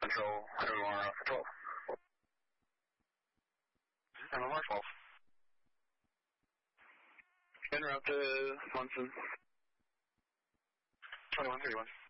Control, MMR for 12. MMR 12. En route to Munson. 2131.